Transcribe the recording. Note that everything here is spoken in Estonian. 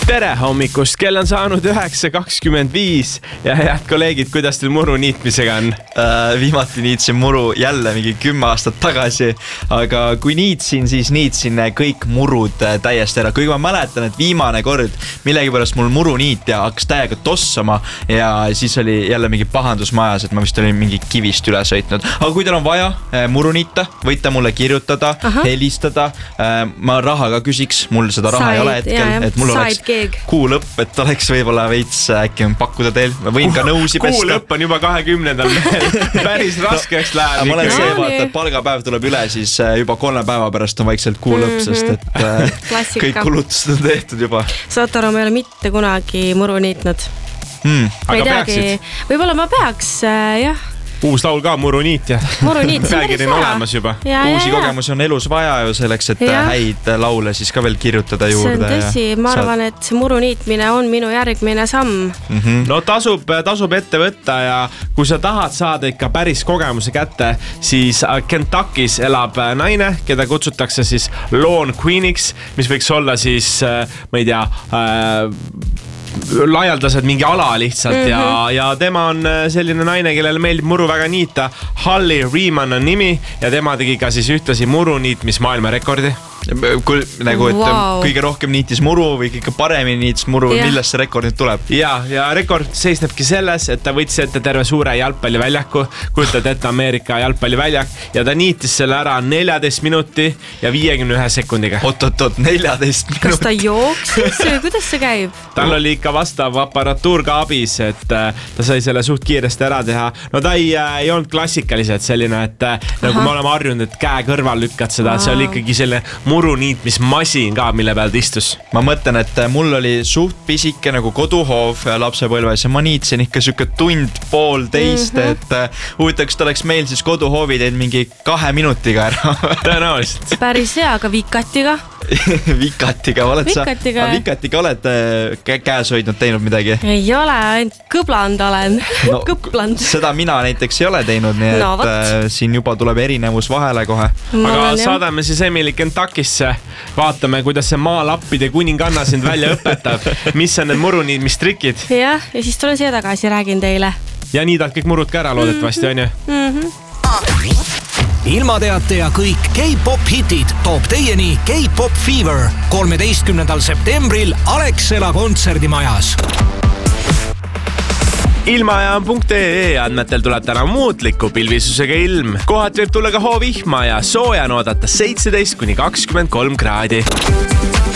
Tere hommikust, kell on saanud 9:25 ja head kolleegid, kuidas teil muru niitmisega on? Viimati niitsin muru jälle mingi 10 aastat tagasi, aga kui niitsin, siis niitsin kõik murud täiesti ära. Kuigi ma mäletan, et viimane kord millegipärast mul muruniitja hakkas täiega tossama ja siis oli jälle mingi pahandus majas, et ma vist olin mingi kivist üle sõitnud. Aga kui teil on vaja muruniita, võite mulle kirjutada, helistada. Ma raha ka küsiks, mul seda raha ei ole hetkel, et mul oleks kuu lõpp, et oleks võib-olla veits äkki pakkuda teil. Ma võin ka nõusi pesta. Kuu lõpp on juba 20. Päris raskeks läheb. Ma olen see vaata, et palgapäev tuleb üle, siis juba 3 päeva pärast on vaikselt kuu lõpp, sest et kõik kulutused on tehtud juba. Saate aru, ma ei ole mitte kunagi muru niitnud. Aga peaksid? Võib-olla ma peaks, jah. Uus laul ka, muruniit ja pealkiri on olemas juba. Uusi kogemusi on elus vaja ju selleks, et häid laule siis ka veel kirjutada juurde. See on tõsi, ma arvan, et see muruniitmine on minu järgmine samm. No tasub ette võtta ja kui sa tahad saada ikka päris kogemuse kätte, siis Kentuckys elab naine, keda kutsutakse siis Lawn Queeniks, mis võiks olla siis, ma ei tea, laialdased mingi ala lihtsalt ja tema on selline naine, kellele meeldib muru väga niita. Holly Riemann on nimi ja tema tegi ka siis ühtlasi muruniitmis maailmarekordi. Nagu, et kõige rohkem niitis muru või kõige paremini niitis muru, millest see rekord nüüd tuleb? Ja rekord seisnebki selles, et ta võttis ette terve suure jalgpalliväljaku, kujutad ette Ameerika jalgpalliväljak ja ta niitis selle ära 14 minuti ja 51 sekundiga. Oot, 14 minuti. Kas ta jooksis või kuidas see käib? Tal oli ikka vastav aparatuur ka abis, et ta sai selle suht kiiresti ära teha. No ta ei olnud klassikaliselt selline, et nagu me oleme harjunud, et käe kõrval lükkad seda, see oli ikkagi selline muruniitmismasin ka, mille peal ta istus. Ma mõtlen, et mul oli suht pisike nagu koduhoov lapsepõlves ja ma niitsin ikka siuke tund-poolteist, et huvitav, kas ta oleks meil siis koduhoovi teinud mingi 2 minutiga ära. Tõenäoliselt. Päris hea, aga vikatiga? Vikatiga oled sa? Vikatiga oled käes hoidnud, teinud midagi? Ei ole, ainult kõbland olen. Kõbland. Seda mina näiteks ei ole teinud, nii et siin juba tuleb erinevus vahele kohe. Aga saadame siis Emily Kentuckisse. Vaatame, kuidas see maalappide kuninganna sind välja õpetab. Mis on need muruniitmistrikid? Ja siis tulen siia tagasi, räägin teile. Ja niidad kõik murud ka ära loodetavasti, on ju? Ilmateate ja kõik K-pop hitid toob teieni K-pop Fever 13. septembril Alexela kontserdimajas. Ilmaaja.ee andmetel tuleb täna muutliku pilvisusega ilm. Kohati võib tulla ka hoovihma ja sooja on oodata 17–23 kraadi.